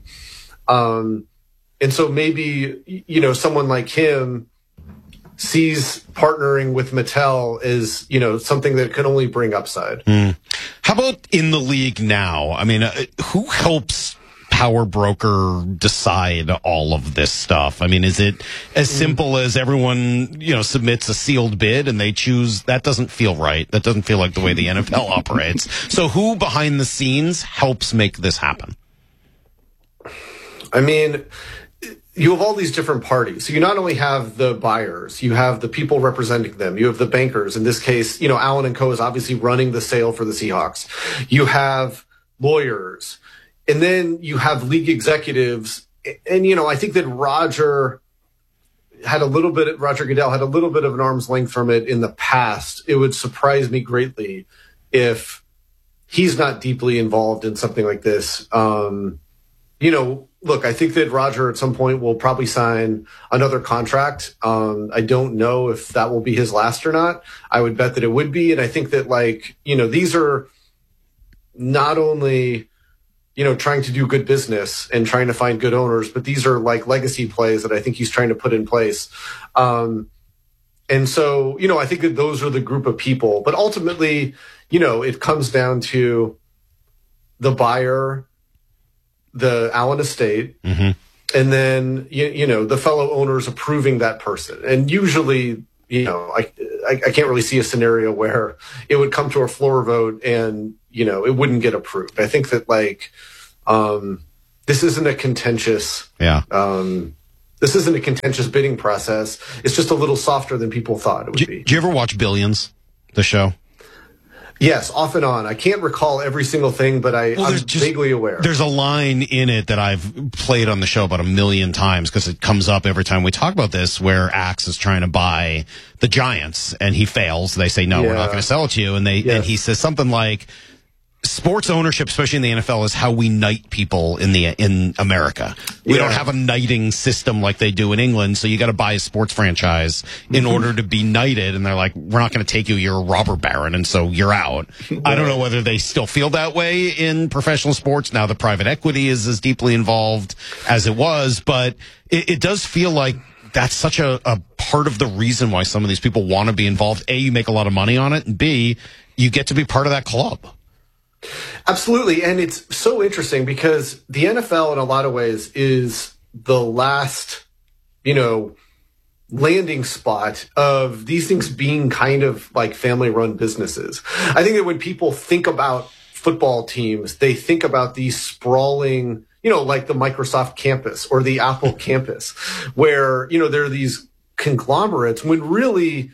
Um, and so maybe, you know, someone like him sees partnering with Mattel as, you know, something that can only bring upside. Mm. How about in the league now? I mean, uh, who helps Power Broker decide all of this stuff? I mean, is it as simple as everyone, you know, submits a sealed bid and they choose? That doesn't feel right. That doesn't feel like the way the N F L operates. So who behind the scenes helps make this happen? I mean, you have all these different parties. So you not only have the buyers, you have the people representing them, you have the bankers. In this case, you know, Allen and Co is obviously running the sale for the Seahawks. You have lawyers, and then you have league executives. And, you know, I think that Roger had a little bit, Roger Goodell had a little bit of an arm's length from it in the past. It would surprise me greatly if he's not deeply involved in something like this. Um, you know, look, I think that Roger at some point will probably sign another contract. Um, I don't know if that will be his last or not. I would bet that it would be. And I think that, like, you know, these are not only, you know, trying to do good business and trying to find good owners, but these are like legacy plays that I think he's trying to put in place. Um, and so, you know, I think that those are the group of people. But ultimately, you know, it comes down to the buyer, the Allen estate, mm-hmm. and then, you, you know, the fellow owners approving that person. And usually, you know, I, I, I can't really see a scenario where it would come to a floor vote and, you know, it wouldn't get approved. I think that, like, um, this isn't a contentious, yeah. um, this isn't a contentious bidding process. It's just a little softer than people thought it would do, be. Do you ever watch Billions, the show? Yes, off and on. I can't recall every single thing, but I, well, I'm just vaguely aware. There's a line in it that I've played on the show about a million times because it comes up every time we talk about this, where Axe is trying to buy the Giants and he fails. They say, no, yeah. we're not going to sell it to you. And they yes. and he says something like, sports ownership, especially in the N F L, is how we knight people in the in America. We yeah. don't have a knighting system like they do in England, so you got to buy a sports franchise in mm-hmm. order to be knighted. And they're like, we're not going to take you. You're a robber baron, and so you're out. Right. I don't know whether they still feel that way in professional sports now that private equity is as deeply involved as it was, but it, it does feel like that's such a, a part of the reason why some of these people want to be involved. A, you make a lot of money on it, and B, you get to be part of that club. Absolutely. And it's so interesting because the N F L in a lot of ways is the last, you know, landing spot of these things being kind of like family run businesses. I think that when people think about football teams, they think about these sprawling, you know, like the Microsoft campus or the Apple campus, where, you know, there are these conglomerates when really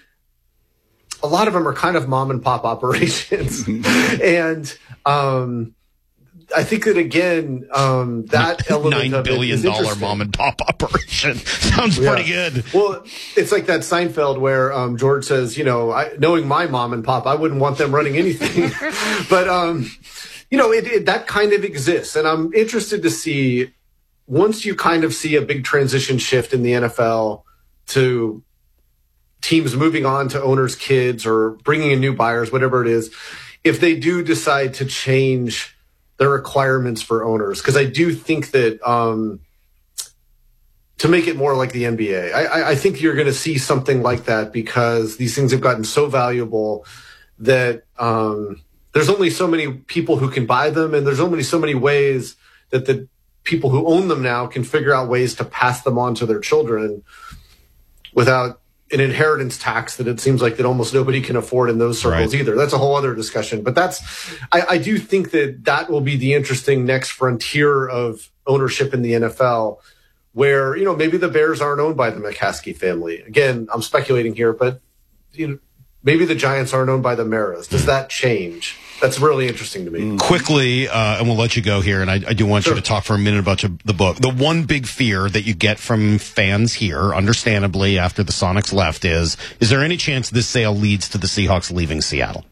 a lot of them are kind of mom and pop operations. And, um, I think that again, um, that element nine of billion it is dollar mom and pop operation sounds yeah. pretty good. Well, it's like that Seinfeld where um, George says, you know, I, knowing my mom and pop, I wouldn't want them running anything. But, um, you know, it, it, that kind of exists. And I'm interested to see, once you kind of see a big transition shift in the N F L to teams moving on to owners' kids or bringing in new buyers, whatever it is, if they do decide to change the requirements for owners. Because I do think that um, to make it more like the N B A, I, I think you're going to see something like that because these things have gotten so valuable that um, there's only so many people who can buy them, and there's only so many ways that the people who own them now can figure out ways to pass them on to their children without an inheritance tax that it seems like that almost nobody can afford in those circles Right. either. That's a whole other discussion. But that's, I, I do think that that will be the interesting next frontier of ownership in the N F L, where, you know, maybe the Bears aren't owned by the McCaskey family. Again, I'm speculating here, but you know, maybe the Giants aren't owned by the Maras. Does that change? That's really interesting to me. Quickly, uh, and we'll let you go here, and I, I do want Sure. you to talk for a minute about your, the book. The one big fear that you get from fans here, understandably, after the Sonics left is, is there any chance this sale leads to the Seahawks leaving Seattle?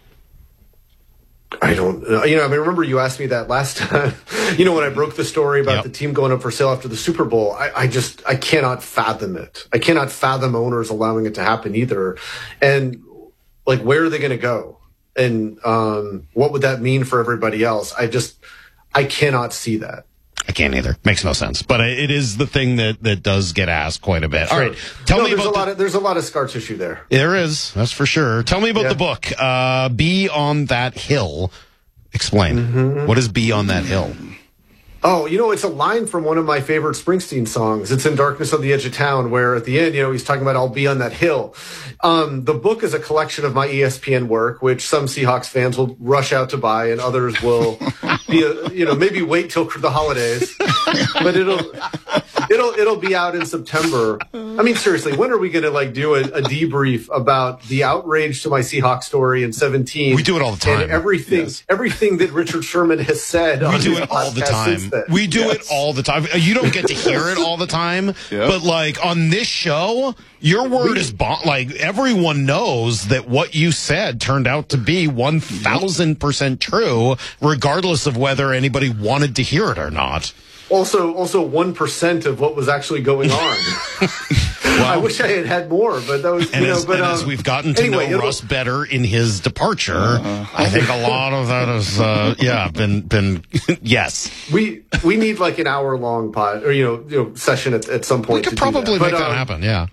I don't, uh, you know, I mean, remember you asked me that last time, you know, when I broke the story about Yep. the team going up for sale after the Super Bowl. I, I just, I cannot fathom it. I cannot fathom owners allowing it to happen either. And like, where are they going to go? And um, what would that mean for everybody else? I just, I cannot see that. I can't either. Makes no sense. But it is the thing that, that does get asked quite a bit. Sure. All right. Tell no, me there's about a the, lot of, there's a lot of scar tissue there. There is. That's for sure. Tell me about Yeah. the book. Uh, Be on That Hill. Explain. Mm-hmm. What is Be on That Hill? Oh, you know, it's a line from one of my favorite Springsteen songs. It's In Darkness on the Edge of Town, where at the end, you know, he's talking about I'll be on that hill. Um, the book is a collection of my E S P N work, which some Seahawks fans will rush out to buy, and others will, be a, you know, maybe wait till the holidays. But it'll it'll it'll be out in September. I mean, seriously, when are we going to like do a, a debrief about the outrage to my Seahawks story in seventeen? We do it all the time. And everything Yes. everything that Richard Sherman has said. We on do his it all the podcast time. since then. We do Yes. it all the time. You don't get to hear it all the time, Yep. but like on this show, your word is bon- like everyone knows that what you said turned out to be one thousand percent true, regardless of whether anybody wanted to hear it or not. Also, also one percent of what was actually going on. I wish I had had more, but that was, And, you know, as, but, and um, as we've gotten to anyway, know it'll- Russ better in his departure, I think a lot of that is, uh, yeah, been, been, yes. we we need like an hour long pod or you know, you know session at, at some point. We could to do probably that. make But, that um, happen, yeah.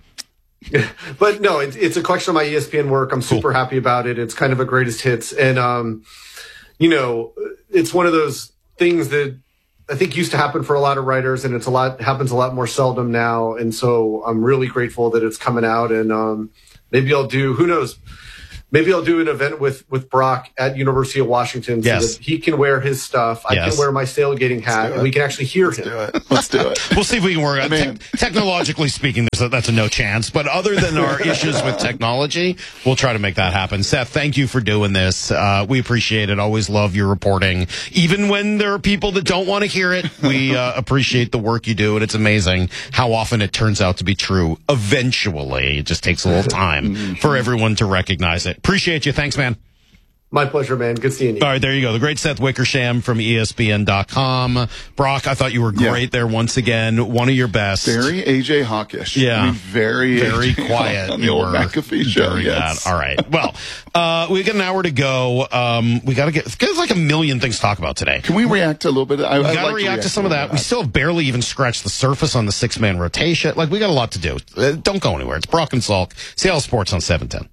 But no, it's it's a collection of my E S P N work. I'm super happy about it. It's kind of a greatest hits, and um, you know, it's one of those things that I think used to happen for a lot of writers, and it's a lot happens a lot more seldom now. And so I'm really grateful that it's coming out, and um, maybe I'll do who knows. Maybe I'll do an event with, with Brock at University of Washington so Yes. that he can wear his stuff. I Yes. can wear my tailgating hat, and we can actually hear him. Let's do it. We'll see if we can work. I mean- Te- technologically speaking, there's a, that's a no chance. But other than our issues with technology, we'll try to make that happen. Seth, thank you for doing this. Uh, we appreciate it. Always love your reporting. Even when there are people that don't want to hear it, we uh, appreciate the work you do. And it's amazing how often it turns out to be true. Eventually, it just takes a little time for everyone to recognize it. Appreciate you. Thanks, man. My pleasure, man. Good seeing you. All right, there you go. The great Seth Wickersham from E S P N dot com. Brock, I thought you were great there once again. One of your best. Very A J Hawkish. Yeah. I mean, very, Very A J quiet. on the You old were McAfee show. during Yes. that. All right. Well, uh, we got an hour to go. Um, we got to get, there's like a million things to talk about today. Can we react to a little bit? I, We I'd got to like react to some of that. We still have barely even scratched the surface on the six man rotation. Like, we got a lot to do. Uh, don't go anywhere. It's Brock and Salk. Seattle Sports on seven ten.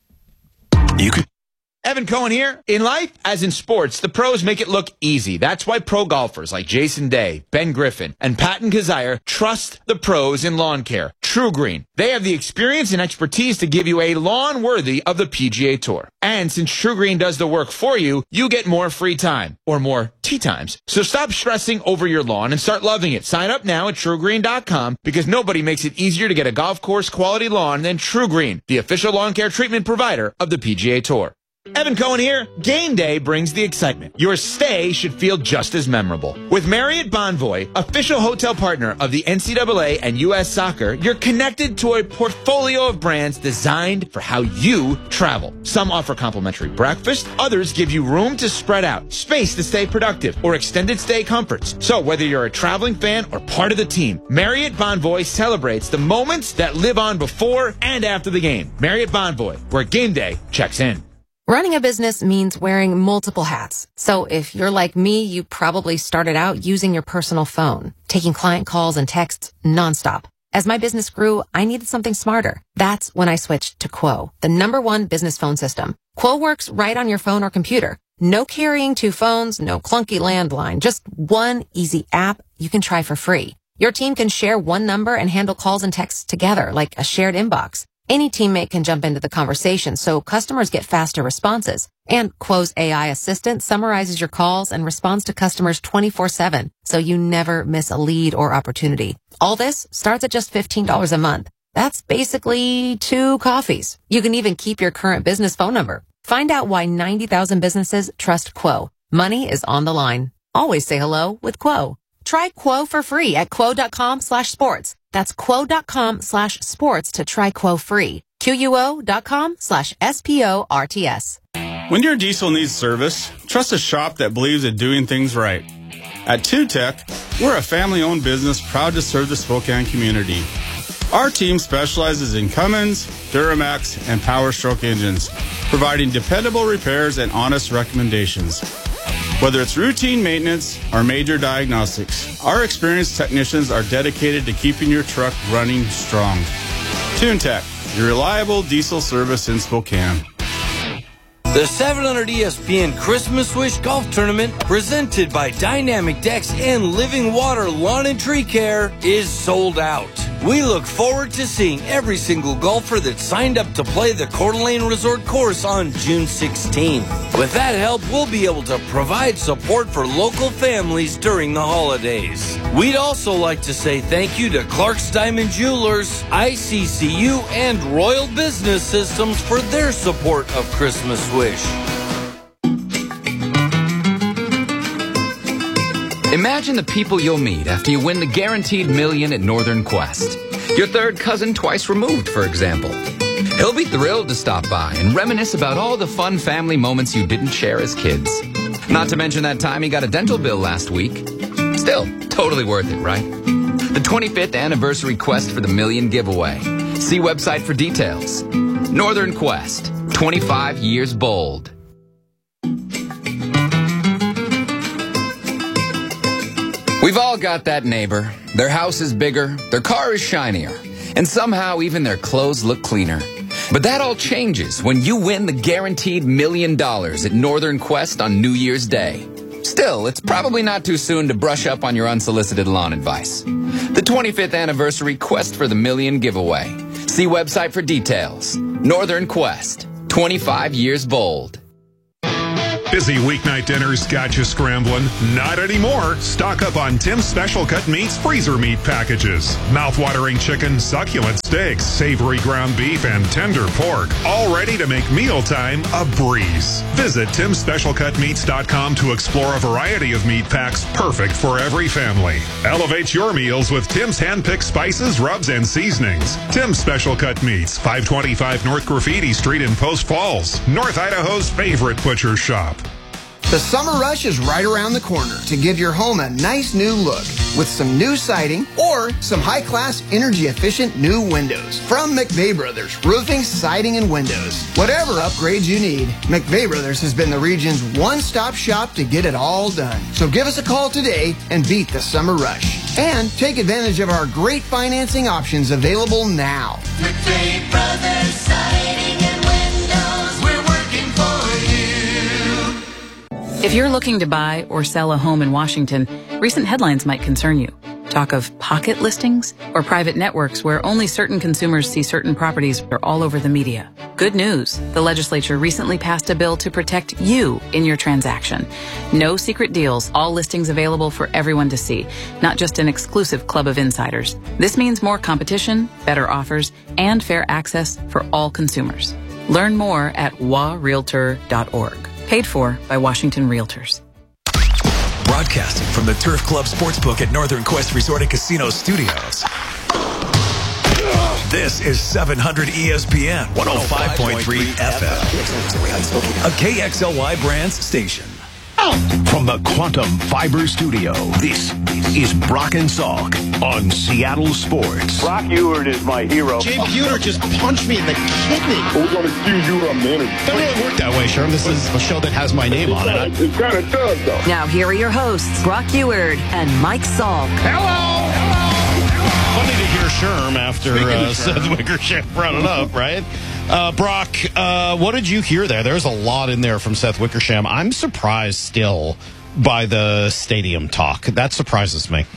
You could. Evan Cohen here. In life, as in sports, the pros make it look easy. That's why pro golfers like Jason Day, Ben Griffin, and Patton Kazire trust the pros in lawn care. True Green. They have the experience and expertise to give you a lawn worthy of the P G A Tour. And since True Green does the work for you, you get more free time, or more tee times. So stop stressing over your lawn and start loving it. Sign up now at True Green dot com because nobody makes it easier to get a golf course quality lawn than True Green, the official lawn care treatment provider of the P G A Tour. Evan Cohen here. Game day brings the excitement. Your stay should feel just as memorable. With Marriott Bonvoy, official hotel partner of the N C double A and U S Soccer, you're connected to a portfolio of brands designed for how you travel. Some offer complimentary breakfast, others give you room to spread out, space to stay productive, or extended stay comforts. So whether you're a traveling fan or part of the team, Marriott Bonvoy celebrates the moments that live on before and after the game. Marriott Bonvoy, where game day checks in. Running a business means wearing multiple hats. So if you're like me, you probably started out using your personal phone, taking client calls and texts nonstop. As my business grew, I needed something smarter. That's when I switched to Quo, the number one business phone system. Quo works right on your phone or computer. No carrying two phones, no clunky landline, just one easy app you can try for free. Your team can share one number and handle calls and texts together like a shared inbox. Any teammate can jump into the conversation, so customers get faster responses. And Quo's A I assistant summarizes your calls and responds to customers twenty-four seven, so you never miss a lead or opportunity. All this starts at just fifteen dollars a month. That's basically two coffees. You can even keep your current business phone number. Find out why ninety thousand businesses trust Quo. Money is on the line. Always say hello with Quo. Try Quo for free at quo.com slash sports. That's quo.com slash sports to try Quo free. Q-U-O.com slash S-P-O-R-T-S. When your diesel needs service, trust a shop that believes in doing things right. At Two Tech, we're a family-owned business proud to serve the Spokane community. Our team specializes in Cummins, Duramax, and Power Stroke engines, providing dependable repairs and honest recommendations. Whether it's routine maintenance or major diagnostics, our experienced technicians are dedicated to keeping your truck running strong. TuneTech, your reliable diesel service in Spokane. The seven hundred E S P N Christmas Wish Golf Tournament, presented by Dynamic Decks and Living Water Lawn and Tree Care, is sold out. We look forward to seeing every single golfer that signed up to play the Coeur d'Alene Resort course on June sixteenth. With that help, we'll be able to provide support for local families during the holidays. We'd also like to say thank you to Clark's Diamond Jewelers, I C C U, and Royal Business Systems for their support of Christmas Wish. Imagine the people you'll meet after you win the guaranteed million at Northern Quest. Your third cousin twice removed, for example. He'll be thrilled to stop by and reminisce about all the fun family moments you didn't share as kids. Not to mention that time he got a dental bill last week. Still, totally worth it, right? The twenty-fifth anniversary Quest for the Million giveaway. See website for details. Northern Quest, twenty-five years bold. We've all got that neighbor. Their house is bigger, their car is shinier, and somehow even their clothes look cleaner. But that all changes when you win the guaranteed million dollars at Northern Quest on New Year's Day. Still, it's probably not too soon to brush up on your unsolicited lawn advice. The twenty-fifth anniversary Quest for the Million giveaway. See website for details. Northern Quest, twenty-five years bold. Busy weeknight dinners got you scrambling? Not anymore. Stock up on Tim's Special Cut Meats freezer meat packages. Mouth-watering chicken, succulent steaks, savory ground beef, and tender pork. All ready to make mealtime a breeze. Visit tims special cut meats dot com to explore a variety of meat packs perfect for every family. Elevate your meals with Tim's hand-picked spices, rubs, and seasonings. Tim's Special Cut Meats, five twenty-five North Graffiti Street in Post Falls, North Idaho's favorite butcher shop. The summer rush is right around the corner to give your home a nice new look with some new siding or some high-class, energy-efficient new windows from McVeigh Brothers Roofing, Siding, and Windows. Whatever upgrades you need, McVeigh Brothers has been the region's one-stop shop to get it all done. So give us a call today and beat the summer rush. And take advantage of our great financing options available now. McVeigh Brothers Siding and Windows, we're working for you. If you're looking to buy or sell a home in Washington, recent headlines might concern you. Talk of pocket listings or private networks where only certain consumers see certain properties are all over the media. Good news. The legislature recently passed a bill to protect you in your transaction. No secret deals, all listings available for everyone to see, not just an exclusive club of insiders. This means more competition, better offers, and fair access for all consumers. Learn more at wa realtor dot org. Paid for by Washington Realtors. Broadcasting from the Turf Club Sportsbook at Northern Quest Resort and Casino Studios. This is seven hundred E S P N one oh five point three F M, a K X L Y Brands station. From the Quantum Fiber Studio, this is Brock and Salk on Seattle Sports. Brock Ewert is my hero. Jay Buhner just punched me in the kidney. We're going to see you in a minute. It doesn't really work that way, Sherm. This is a show that has my name on it. It kind of does, though. Now, here are your hosts, Brock Ewert and Mike Salk. Hello! Funny to hear Sherm after uh, Seth Wickersham brought it up, right? Uh, Brock, uh, what did you hear there? There's a lot in there from Seth Wickersham. I'm surprised still by the stadium talk. That surprises me.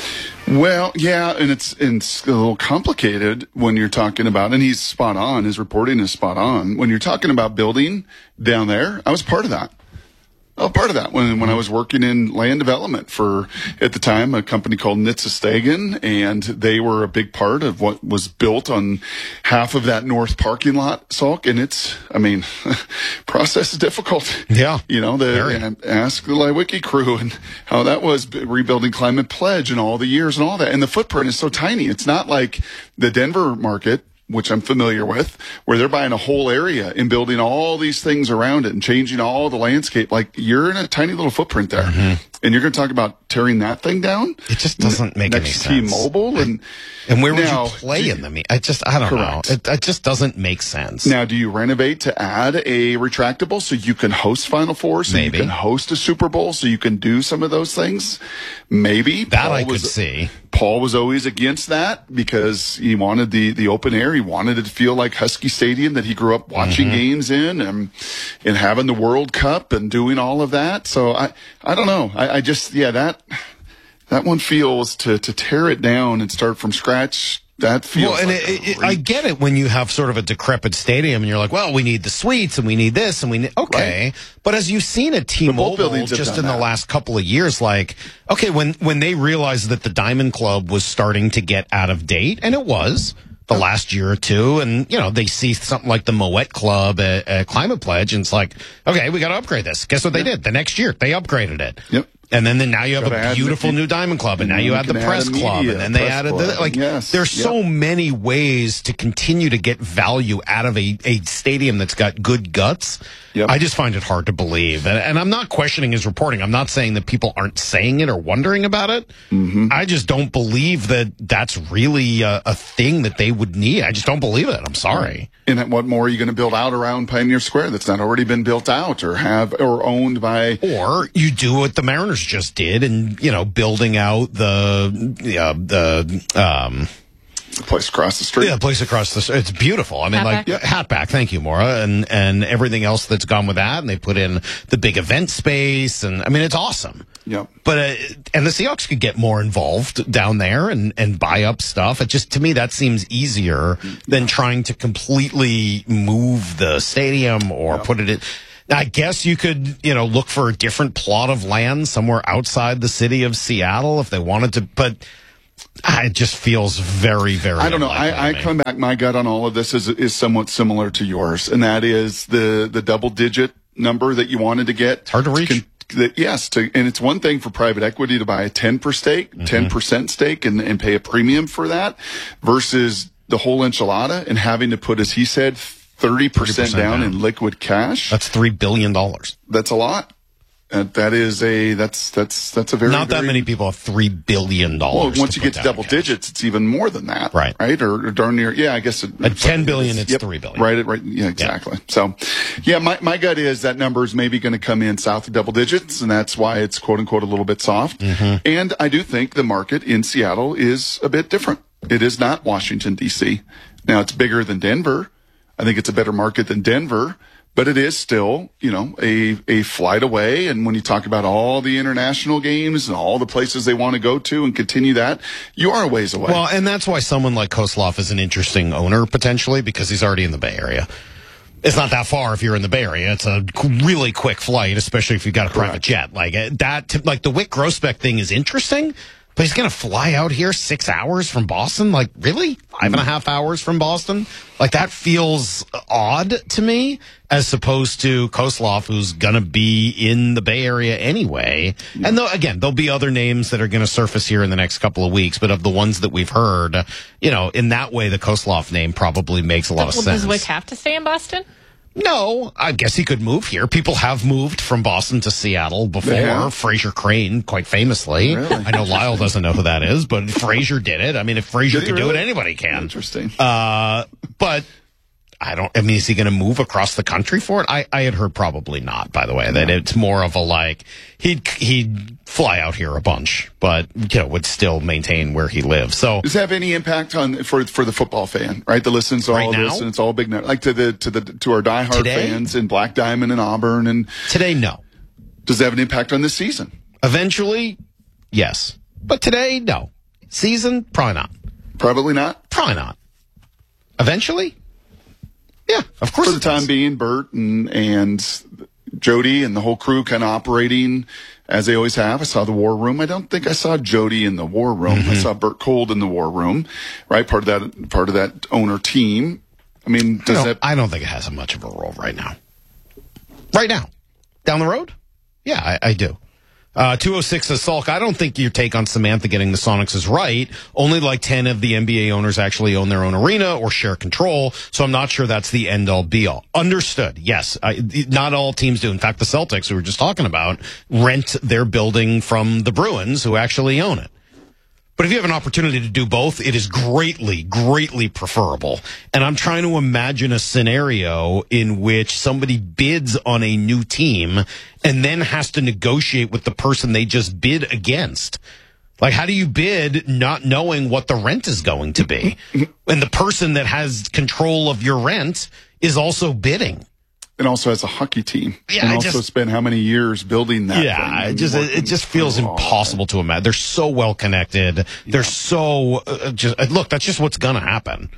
Well, yeah, and it's, it's a little complicated when you're talking about, and he's spot on, his reporting is spot on. When you're talking about building down there, I was part of that. Oh, part of that when when I was working in land development for, at the time, a company called Nitsa Stegan, and they were a big part of what was built on half of that north parking lot, Salk. And it's, I mean, process is difficult. Yeah. You know, the ask the Liwicki crew and how that was rebuilding Climate Pledge and all the years and all that. And the footprint is so tiny. It's not like the Denver market, which I'm familiar with, where they're buying a whole area and building all these things around it and changing all the landscape. Like, you're in a tiny little footprint there. Mm-hmm. And you're going to talk about tearing that thing down? It just doesn't make any sense. sense. T-Mobile? And, and where would now, you play in them? I just, I don't correct. know. It, it just doesn't make sense. Now, do you renovate to add a retractable so you can host Final Four, so Maybe. you can host a Super Bowl, so you can do some of those things? Maybe. That Paul I was, could see. Paul was always against that because he wanted the, the open air. He wanted it to feel like Husky Stadium that he grew up watching Mm-hmm. games in and, and having the World Cup and doing all of that. So I, I don't know. I, I just, yeah, that, that one feels to, to tear it down and start from scratch. That feels well, and like it, it, I get it when you have sort of a decrepit stadium and you're like, well, we need the suites and we need this and we need, okay. Right. But as you've seen at T-Mobile just in the last couple of years, like, okay, when, when they realized that the Diamond Club was starting to get out of date, and it was the last year or two, and, you know, they see something like the Moet Club at, at Climate Pledge, and it's like, okay, we got to upgrade this. Guess what they did? The next year, they upgraded it. Yep. And then, then now you have Gotta a beautiful the, new Diamond Club, and, and now you, you add the press add club, and then they added the, like, yes. there's yep. so many ways to continue to get value out of a, a stadium that's got good guts. Yep. I just find it hard to believe. And, and I'm not questioning his reporting. I'm not saying that people aren't saying it or wondering about it. Mm-hmm. I just don't believe that that's really a, a thing that they would need. I just don't believe it. I'm sorry. And what more are you going to build out around Pioneer Square that's not already been built out or have or owned by? Or you do what the Mariners just did and, you know, building out the, uh, the, um, the place across the street. Yeah, the place across the street. It's beautiful. I mean, Hatback. like, yeah, Hatback. Thank you, Maura. And, and everything else that's gone with that. And they put in the big event space. And I mean, it's awesome. Yep. But, uh, and the Seahawks could get more involved down there and, and buy up stuff. It just, to me, that seems easier than trying to completely move the stadium or yep. put it in. Now, I guess you could, you know, look for a different plot of land somewhere outside the city of Seattle if they wanted to, but it just feels very, very. I don't know. I, I come back. My gut on all of this is is somewhat similar to yours, and that is the the double digit number that you wanted to get. It's hard to reach. To con- the, yes, to, and it's one thing for private equity to buy a ten per stake, ten mm-hmm. percent stake, and, and pay a premium for that, versus the whole enchilada and having to put, as he said, thirty percent down, down in liquid cash. That's three billion dollars. That's a lot. Uh, that is a that's that's that's a very not that very, many people have three billion dollars. Well, once you get to double digits, it's even more than that, right? Right, or, or darn near. Yeah, I guess it, at ten billion, it's, it's yep, three billion. Right, right. Yeah, exactly. Yeah. So, yeah, my my gut is that number is maybe going to come in south of double digits, and that's why it's quote unquote a little bit soft. Mm-hmm. And I do think the market in Seattle is a bit different. It is not Washington D C. Now it's bigger than Denver. I think it's a better market than Denver. But it is still, you know, a, a flight away. And when you talk about all the international games and all the places they want to go to and continue that, you are a ways away. Well, and that's why someone like Kozlov is an interesting owner potentially, because he's already in the Bay Area. It's not that far if you're in the Bay Area. It's a really quick flight, especially if you've got a private jet. Like that, like the Wick Grossbeck thing is interesting. But he's going to fly out here six hours from Boston? Like, really? Five and a half hours from Boston? Like, that feels odd to me, as opposed to Kozlov, who's going to be in the Bay Area anyway. Yeah. And though, again, there'll be other names that are going to surface here in the next couple of weeks, but of the ones that we've heard, you know, in that way, the Kozlov name probably makes a lot well, of sense. Does Wick have to stay in Boston? No, I guess he could move here. People have moved from Boston to Seattle before. Fraser Crane, quite famously. Really? I know Lyle doesn't know who that is, but Fraser did it. I mean, if Fraser could really? do it, anybody can. Interesting. Uh, but I don't, I mean, is he going to move across the country for it? I, I had heard probably not, by the way, that it's more of a like, he'd, he'd fly out here a bunch, but, you know, would still maintain where he lives. So does that have any impact on, for, for the football fan, right? The listens all right now? this and it's all big, like to the, to the, to our diehard Today? fans in Black Diamond and Auburn and today, no. Does that have an impact on this season? Eventually, yes. But today, no. Season, probably not. Probably not? Probably not. Eventually? Yeah, of course. For the time being, Bert and, and Jody and the whole crew kind of operating as they always have. I saw the war room. I don't think I saw Jody in the war room. Mm-hmm. I saw Bert Cold in the war room, right? Part of that, part of that owner team. I mean, does I that? I don't think it has much of a role right now. Right now. Down the road? Yeah, I, I do. Uh, two oh six says, Salk, I don't think your take on Samantha getting the Sonics is right. Only like ten of the N B A owners actually own their own arena or share control, so I'm not sure that's the end-all, be-all. Understood. Yes, I, not all teams do. In fact, the Celtics, who we were just talking about, rent their building from the Bruins, who actually own it. But if you have an opportunity to do both, it is greatly, greatly preferable. And I'm trying to imagine a scenario in which somebody bids on a new team and then has to negotiate with the person they just bid against. Like, how do you bid not knowing what the rent is going to be? And the person that has control of your rent is also bidding. And also as a hockey team. Yeah, and I also just, spent how many years building that yeah, thing. it just, it just feels impossible to imagine. They're so well connected. Yeah. They're so, uh, just, uh, look, that's just what's going to happen.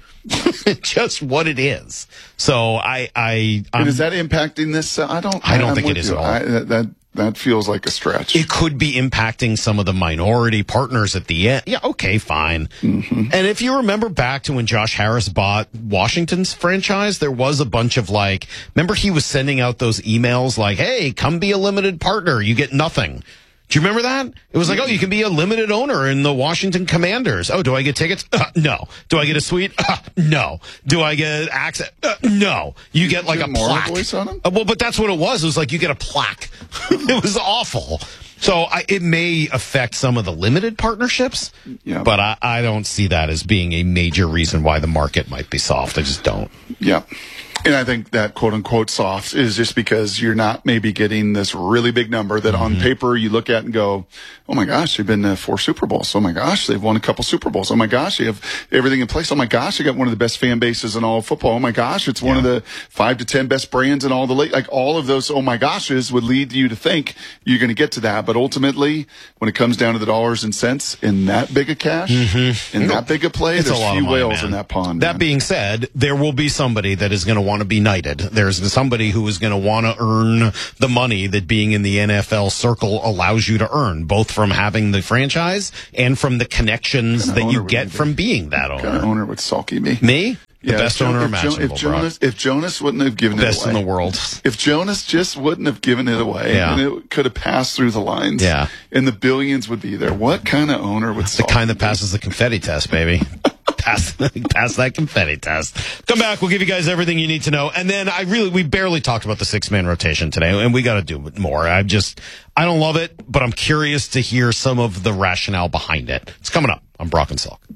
Just what it is. So I, I, I'm, and is that impacting this? Uh, I don't, I don't I'm think it is you. at all. I, that, that, that feels like a stretch. It could be impacting some of the minority partners at the end. Yeah, okay, fine. Mm-hmm. And if you remember back to when Josh Harris bought Washington's franchise, there was a bunch of like, remember he was sending out those emails like, hey, come be a limited partner. You get nothing. Do you remember that? It was like, oh, you can be a limited owner in the Washington Commanders. Oh, do I get tickets? Uh, no. Do I get a suite? Uh, no. Do I get access? Uh, no. You get like a plaque. Voice on them? Uh, well, but that's what it was. It was like you get a plaque. It was awful. So I, it may affect some of the limited partnerships, yeah. but I, I don't see that as being a major reason why the market might be soft. I just don't. Yeah. And I think that quote unquote soft is just because you're not maybe getting this really big number that mm-hmm. on paper you look at and go, oh my gosh, they've been to four Super Bowls. Oh my gosh, they've won a couple Super Bowls. Oh my gosh, they have everything in place. Oh my gosh, they got one of the best fan bases in all of football. Oh my gosh, it's one yeah. of the five to ten best brands in all the league. Like all of those oh my goshes would lead you to think you're going to get to that. But ultimately, when it comes down to the dollars and cents in that big a cash, mm-hmm. in that big a play, it's there's a lot few of money, whales man. in that pond. That man. being said, there will be somebody that is going to want to be knighted. There's somebody who is going to want to earn the money that being in the N F L circle allows you to earn, both from having the franchise and from the connections that you get from being that owner. What kind of owner would Salky be? Me? The yeah, best if, owner if, imaginable, if Jonas, if Jonas wouldn't have given best it away. in the world. If Jonas just wouldn't have given it away, yeah. and it could have passed through the lines, yeah. and the billions would be there, what kind of owner would The kind that passes the confetti test, baby. Pass, pass that confetti test. Come back. We'll give you guys everything you need to know. And then I really, we barely talked about the six man rotation today, and we got to do more. I just, I don't love it, but I'm curious to hear some of the rationale behind it. It's coming up on Brock and Salk.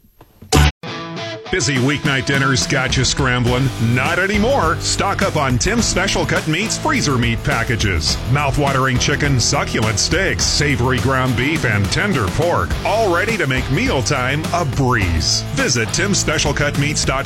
Busy weeknight dinners got you scrambling? Not anymore. Stock up on Tim's Special Cut Meats freezer meat packages. Mouth-watering chicken, succulent steaks, savory ground beef, and tender pork. All ready to make mealtime a breeze. Visit tims special cut meats dot com